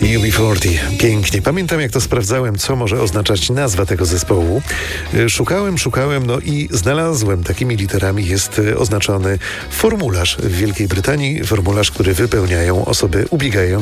UB40. Pięknie. Pamiętam, jak to sprawdzałem, co może oznaczać nazwa tego zespołu. Szukałem, no i znalazłem. Takimi literami jest oznaczony formularz w Wielkiej Brytanii. Formularz, który wypełniają osoby ubiegające